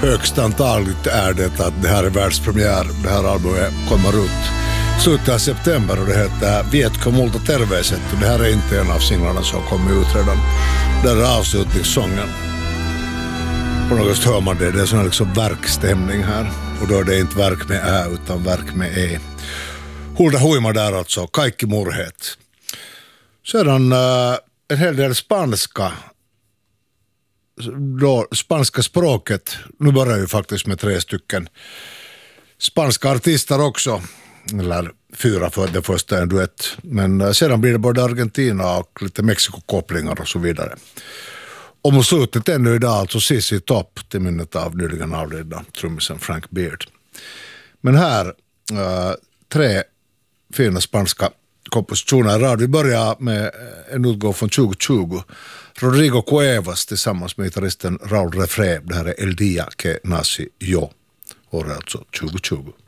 högst antaligt är det att det här är världspremiär. Det här albumet kommer ut slutet av september och det heter Vietko multa terveiset. Och det här är inte en av singlarna som kommer ut redan. Det är avslutningssången. På något sätt hör man det. Det är sån liksom verkstämning här. Och då är det inte verk med ä utan verk med e. Hulda Huima där alltså. Kaikki murheet. Sedan en hel del spanska. Då, spanska språket. Nu börjar ju faktiskt med 3 stycken spanska artister också. Eller 4 för det första en duett. Men sedan blir det både Argentina och lite Mexiko-kopplingar och så vidare. Och mot slutet ännu idag alltså ZZ Top till minnet av nyligen avlidna trummisen Frank Beard. Men här 3 fina spanska kompositioner i rad. Vi börjar med en utgåva från 2020. Rodrigo Cuevas tillsammans med gitarristen Raúl Refré. Det här är El Día que Nací Yo. Året alltså 2020.